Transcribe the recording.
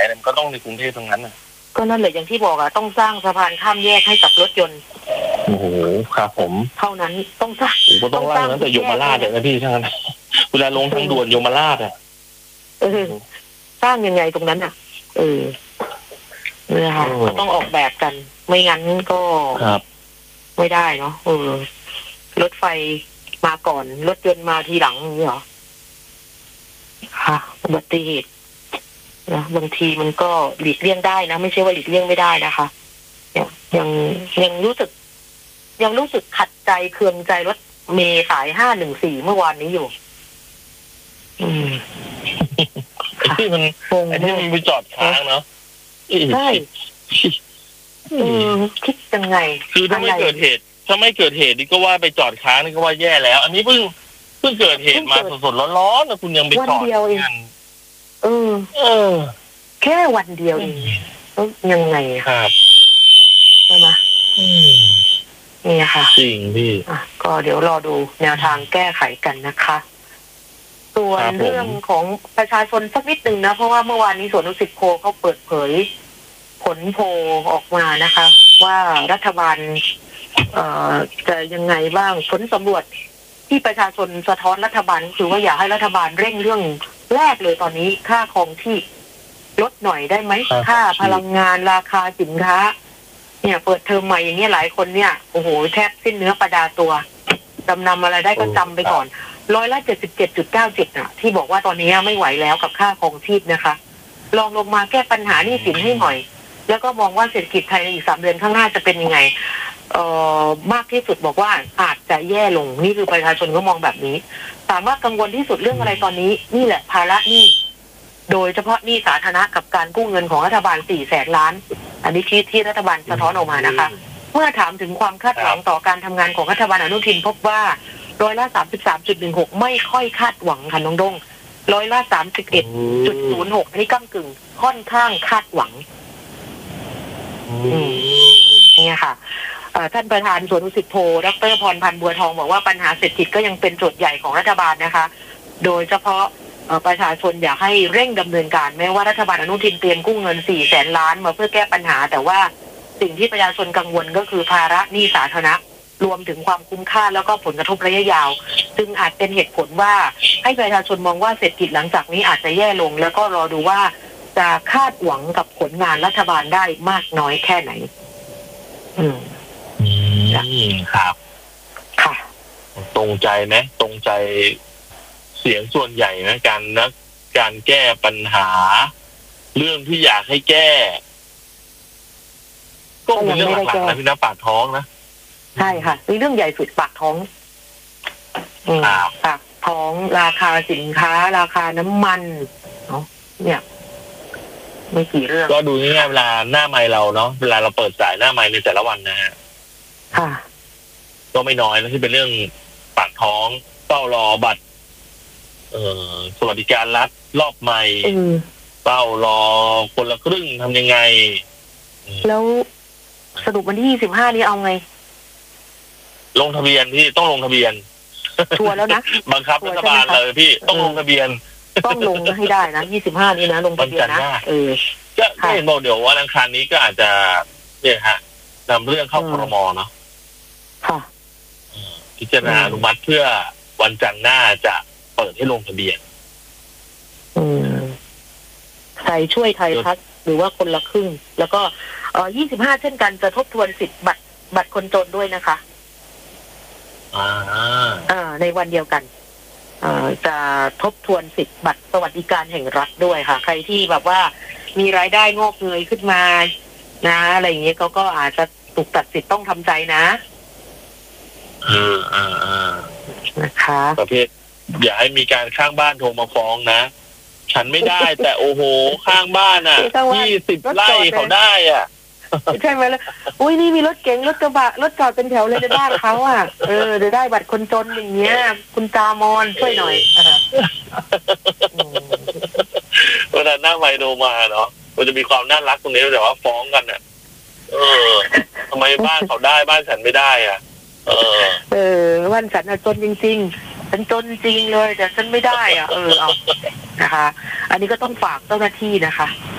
เนี่ยมันก็ต้องในกรุงเทพทั้งนั้นก็นั่นแหละอย่างที่บอกต้องสร้างสะพานข้ามแยกให้กับรถยนต์โอ้โหครับผมเท่านั้นต้องสร้างก็ต้องสร้างตั้งแต่ยมราชเลยนะพี่ทั้งนั้นเวลาลงทางด่วนยมราชสร้างยังไงตรงนั้นเนี่ยค่ะต้องออกแบบกันไม่งั้นก็ไม่ได้เนาะรถไฟมาก่อนรถยนต์มาทีหลังนี่เหรอค่ะอุบัติเหตุนะบางทีมันก็หลีกเลี่ยงได้นะไม่ใช่ว่าหลีกเลี่ยงไม่ได้นะคะยังรู้สึกขัดใจเคืองใจรถเมล์สาย514เมื่อวานนี้อยู่ที่มันไปจอดค้างเนาะใช่คิดยังไงคือถ้าไม่เกิดเหตุนี่ก็ว่าไปจอดค้างนี่ก็ว่าแย่แล้วอันนี้เพิ่งเกิดเหตุมาสดๆร้อนๆนะคุณยังไปจอดกันแค่วันเดียวเองแล้วยังไงครับใช่ไหมนี่ค่ะจริงพี่ก็เดี๋ยวรอดูแนวทางแก้ไขกันนะคะส่วนเรื่องของประชาชนสักนิดหนึ่งนะเพราะว่าเมื่อวานนี้สวนดุสิตโพเขาเปิดเผยผลโพลออกมานะคะว่ารัฐบาลจะยังไงบ้างผลสำรวจที่ประชาชนสะท้อนรัฐบาลคือว่าอยากให้รัฐบาลเร่งเรื่องแรกเลยตอนนี้ค่าครองที่ลดหน่อยได้ไหมค่าพลังงานราคาสินค้าเนี่ยเปิดเทอมใหม่อย่างเงี้ยหลายคนเนี่ยโอ้โหแทบสิ้นเนื้อประดาตัวจำนำอะไรได้ก็จำไปก่อน77.97%ที่บอกว่าตอนนี้ไม่ไหวแล้วกับค่าครองชีพนะคะลองลงมาแก้ปัญหาหนี้สินให้หน่อยแล้วก็มองว่าเศรษฐกิจไทยในอีก3 เดือนข้างหน้าจะเป็นยังไงมากที่สุดบอกว่าอาจจะแย่ลงนี่คือประชาชนก็มองแบบนี้ถามว่ากังวลที่สุดเรื่องอะไรตอนนี้นี่แหละภาระหนี้โดยเฉพาะหนี้สาธารณะกับการกู้เงินของรัฐบาล400,000 ล้านอันนี้ที่รัฐบาลสะท้อนออกมานะคะเมื่อถามถึงความคาดหวังต่อการทำงานของรัฐบาลอนุทินพบว่า33.16%ไม่ค่อยคาดหวังค่ะน้องดง31.06%อันนี้ก้ำกึ่งค่อนข้างคาดหวังนี่ค่ะท่านประธานสวนดุสิตโพดร.พรพันธ์บัวทองบอกว่าปัญหาเศรษฐกิจก็ยังเป็นโจทย์ใหญ่ของรัฐบาลนะคะโดยเฉพาะประชาชนอยากให้เร่งดำเนินการแม้ว่ารัฐบาลอนุทินเตรียมกู้เงิน400,000 ล้านมาเพื่อแก้ปัญหาแต่ว่าสิ่งที่ประชาชนกังวลก็คือภาระหนี้สาธารณะรวมถึงความคุ้มค่าแล้วก็ผลกระทบระยะยาวซึ่งอาจเป็นเหตุผลว่าให้ประชาชนมองว่าเศรษฐกิจหลังจากนี้อาจจะแย่ลงแล้วก็รอดูว่าจะคาดหวังกับผลงานรัฐบาลได้มากน้อยแค่ไหนครับค่ะตรงใจไหมตรงใจเสียงส่วนใหญ่นะการแก้ปัญหาเรื่องที่อยากให้แก้ก็เป็นเรื่องหลักๆนะพี่นะปากท้องนะใช่ค่ะมีเรื่องใหญ่สุดปากท้องปากท้องราคาสินค้าราคาน้ำมันเนาะเนี่ยไม่กี่เรื่องก็ดูง่ายๆเวลาหน้าไมค์เราเนาะเวลาเราเปิดสายหน้าไมค์ในแต่ละวันนะฮะค่ะก็ไม่น้อยนะที่เป็นเรื่องปากท้องเฝ้ารอบัตรสวัสดิการรัฐรอบใหม่เฝ้ารอคนละครึ่งทำยังไงแล้วสรุปวันที่25นี้เอาไงลงทะเบียนพี่ต้องลงทะเบียนชัวร์แล้วนะบังคับรัฐบาลเลยพี่ต้องลงทะเบียนต้องลงให้ได้นะ25นี้นะลงทะเบียนนะก็เห็นบอกเดี๋ยววันอังคารนี้ก็อาจจะเนี่ยฮะนำเรื่องเข้าครม.เนาะค่ะพิจารณาอนุมัติเพื่อวันจันทร์หน้าจะเปิดให้ลงทะเบียนใครช่วยไทยพัฒน์หรือว่าคนละครึ่งแล้วก็25เช่นกันจะทบทวนสิทธิ์บัตรคนจนด้วยนะคะในวันเดียวกันจะทบทวนสิทธิ์บัตรสวัสดิการแห่งรัฐด้วยค่ะใครที่แบบว่ามีรายได้งอกเงยขึ้นมานะอะไรอย่างเงี้ยก็อาจจะถูกตัดสิทธิ์ต้องทำใจนะนะคะประเภทอย่าให้มีการข้างบ้านโทรมาฟ้องนะฉันไม่ได้แต่โอ้โหข้างบ้าน20 ไร่เขาได้ใช่ไหมล่ะอุ้ยนี่มีรถเก๋งรถกระบะรถจอดเป็นแถวเลยในบ้านเขาจะได้บัตรคนจนอย่างเงี้ยคุณจามอนช่วยหน่อยเวลาหน้าไมโนมาเนาะมันจะมีความน่ารักตรงนี้แต่ว่าฟ้องกันทำไมบ้านเขาได้บ้านฉันไม่ได้บ้านฉันจนจริงๆฉันจนจริงเลยแต่ฉันไม่ได้เอานะคะอันนี้ก็ต้องฝากเจ้าหน้าที่นะคะ